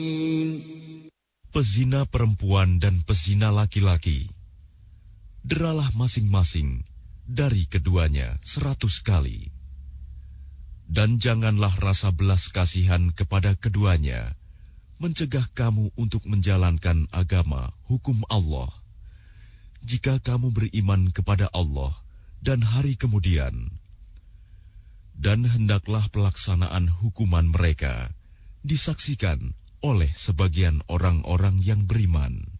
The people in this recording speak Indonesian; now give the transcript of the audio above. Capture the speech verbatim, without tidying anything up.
Pezina perempuan dan pezina laki-laki, deralah masing-masing dari keduanya seratus kali. Dan janganlah rasa belas kasihan kepada keduanya mencegah kamu untuk menjalankan agama hukum Allah. Jika kamu beriman kepada Allah dan hari kemudian, dan hendaklah pelaksanaan hukuman mereka disaksikan oleh sebagian orang-orang yang beriman.